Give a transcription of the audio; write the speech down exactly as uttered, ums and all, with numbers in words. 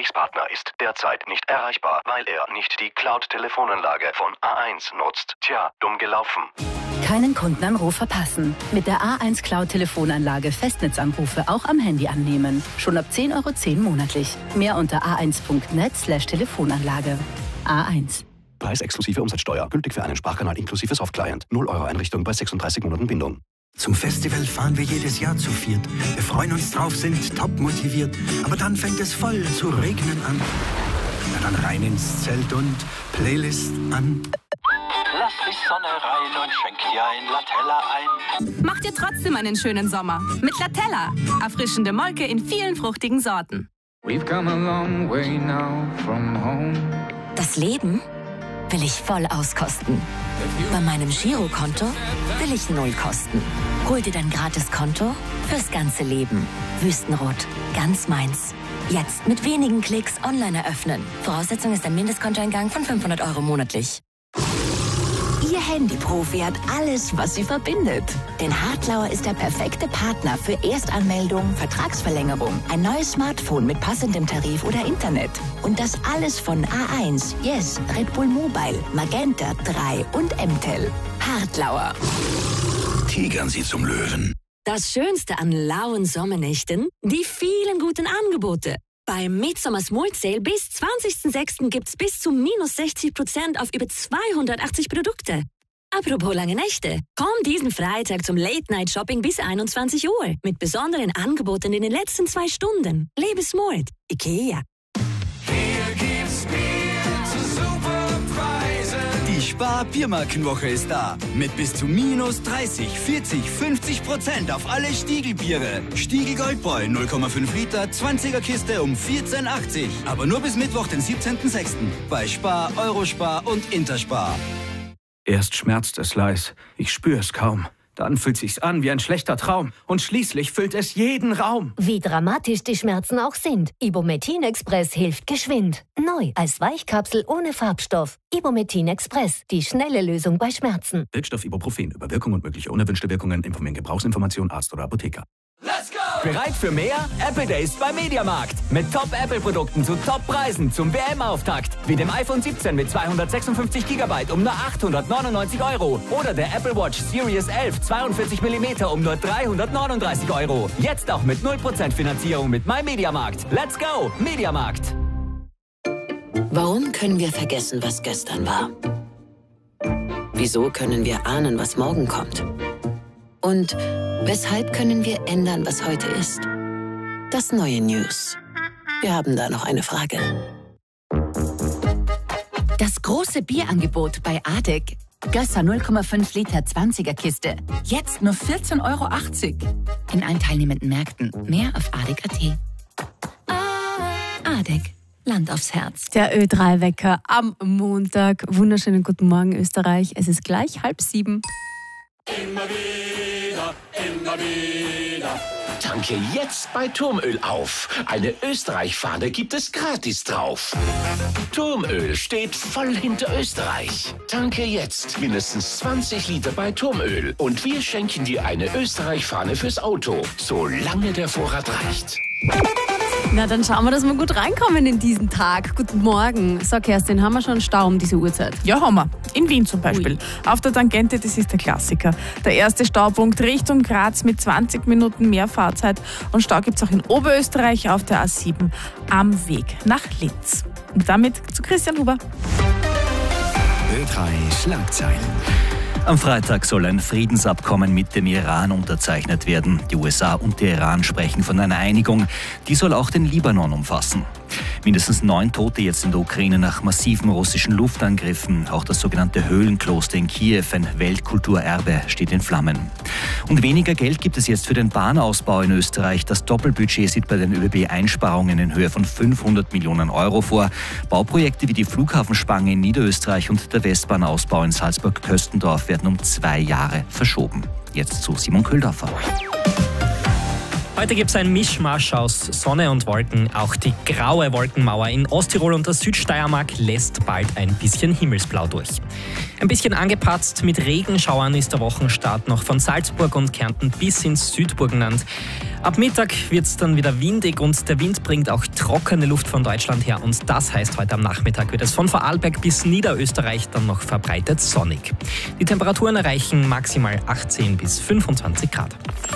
Gesprächspartner ist derzeit nicht erreichbar, weil er nicht die Cloud-Telefonanlage von A eins nutzt. Tja, dumm gelaufen. Keinen Kundenanruf verpassen. Mit der A eins Cloud-Telefonanlage Festnetzanrufe auch am Handy annehmen. Schon ab zehn Euro zehn monatlich. Mehr unter a eins punkt net slash Telefonanlage. A eins. Preis exklusive Umsatzsteuer. Gültig für einen Sprachkanal inklusive Softclient. null Euro Einrichtung bei sechsunddreißig Monaten Bindung. Zum Festival fahren wir jedes Jahr zu viert. Wir freuen uns drauf, sind top motiviert. Aber dann fängt es voll zu regnen an. Na dann rein ins Zelt und Playlist an. Lass die Sonne rein und schenk dir ein Latella ein. Mach dir trotzdem einen schönen Sommer mit Latella. Erfrischende Molke in vielen fruchtigen Sorten. We've come a long way now from home. Das Leben will ich voll auskosten. Bei meinem Girokonto will ich null kosten. Hol dir dein Gratiskonto fürs ganze Leben. Wüstenrot, ganz meins. Jetzt mit wenigen Klicks online eröffnen. Voraussetzung ist ein Mindestkontoeingang von fünfhundert Euro monatlich. Ihr Handyprofi hat alles, was sie verbindet. Denn Hartlauer ist der perfekte Partner für Erstanmeldung, Vertragsverlängerung, ein neues Smartphone mit passendem Tarif oder Internet. Und das alles von A eins, Yes, Red Bull Mobile, Magenta drei und M T E L. Hartlauer. Tigern Sie zum Löwen. Das Schönste an lauen Sommernächten? Die vielen guten Angebote. Beim Midsommers Mold Sale bis zwanzigsten sechsten gibt's bis zu minus sechzig Prozent auf über zweihundertachtzig Produkte. Apropos lange Nächte. Komm diesen Freitag zum Late-Night-Shopping bis einundzwanzig Uhr mit besonderen Angeboten in den letzten zwei Stunden. Lebe Mold. Ikea. Hier gibt's Bier zu super Preisen. Die Spar-Biermarkenwoche ist da. Mit bis zu minus dreißig, vierzig, fünfzig Prozent auf alle Stiegelbiere. Stiegel Goldbräu null Komma fünf Liter, zwanziger Kiste um vierzehn achtzig. Aber nur bis Mittwoch, den siebzehnten sechsten Bei Spar, Eurospar und Interspar. Erst schmerzt es leis, ich spüre es kaum. Dann fühlt sich's an wie ein schlechter Traum. Und schließlich füllt es jeden Raum. Wie dramatisch die Schmerzen auch sind. Ibumetin Express hilft geschwind. Neu als Weichkapsel ohne Farbstoff. Ibumetin Express, die schnelle Lösung bei Schmerzen. Wirkstoff Ibuprofen. Über Wirkung und mögliche unerwünschte Wirkungen informieren Gebrauchsinformation Arzt oder Apotheker. Let's go! Bereit für mehr? Apple Days beim Mediamarkt. Mit Top-Apple-Produkten zu Top-Preisen zum W M-Auftakt. Wie dem iPhone siebzehn mit zweihundertsechsundfünfzig Gigabyte um nur achthundertneunundneunzig Euro. Oder der Apple Watch Series elf zweiundvierzig Millimeter um nur dreihundertneununddreißig Euro. Jetzt auch mit null Prozent Finanzierung mit MyMediamarkt. Let's go! Mediamarkt. Warum können wir vergessen, was gestern war? Wieso können wir ahnen, was morgen kommt? Und weshalb können wir ändern, was heute ist? Das neue News. Wir haben da noch eine Frage. Das große Bierangebot bei Adek. Gösser null Komma fünf Liter zwanziger Kiste. Jetzt nur vierzehn Euro achtzig. In allen teilnehmenden Märkten. Mehr auf adek punkt at. Adek. Land aufs Herz. Der Ö drei Wecker am Montag. Wunderschönen guten Morgen, Österreich. Es ist gleich halb sieben. Immer wieder, immer wieder. Tanke jetzt bei Turmöl auf. Eine Österreich-Fahne gibt es gratis drauf. Turmöl steht voll hinter Österreich. Tanke jetzt mindestens zwanzig Liter bei Turmöl. Und wir schenken dir eine Österreich-Fahne fürs Auto, solange der Vorrat reicht. Na, dann schauen wir, dass wir gut reinkommen in diesen Tag. Guten Morgen. So, Kerstin, haben wir schon Stau um diese Uhrzeit? Ja, haben wir. In Wien zum Beispiel. Ui. Auf der Tangente, das ist der Klassiker. Der erste Staupunkt Richtung Graz mit zwanzig Minuten mehr Fahrzeit. Und Stau gibt es auch in Oberösterreich auf der A sieben am Weg nach Linz. Und damit zu Christian Huber. Ö drei Schlagzeilen. Am Freitag soll ein Friedensabkommen mit dem Iran unterzeichnet werden. Die U S A und der Iran sprechen von einer Einigung. Die soll auch den Libanon umfassen. Mindestens neun Tote jetzt in der Ukraine nach massiven russischen Luftangriffen. Auch das sogenannte Höhlenkloster in Kiew, ein Weltkulturerbe, steht in Flammen. Und weniger Geld gibt es jetzt für den Bahnausbau in Österreich. Das Doppelbudget sieht bei den ÖBB Einsparungen in Höhe von fünfhundert Millionen Euro vor. Bauprojekte wie die Flughafenspange in Niederösterreich und der Westbahnausbau in Salzburg-Köstendorf werden um zwei Jahre verschoben. Jetzt zu Simon Köhldorfer. Heute gibt es ein Mischmasch aus Sonne und Wolken. Auch die graue Wolkenmauer in Osttirol und der Südsteiermark lässt bald ein bisschen Himmelsblau durch. Ein bisschen angepatzt mit Regenschauern ist der Wochenstart noch von Salzburg und Kärnten bis ins Südburgenland. Ab Mittag wird es dann wieder windig und der Wind bringt auch trockene Luft von Deutschland her. Und das heißt, heute am Nachmittag wird es von Vorarlberg bis Niederösterreich dann noch verbreitet sonnig. Die Temperaturen erreichen maximal achtzehn bis fünfundzwanzig Grad.